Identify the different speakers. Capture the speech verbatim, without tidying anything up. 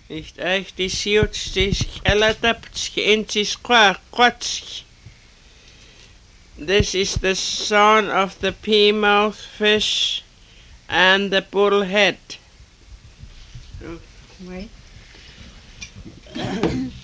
Speaker 1: Nicht echt die siutstich elataptski inchis quatski. This is the son of the peamouth fish and the bullhead.
Speaker 2: Wait.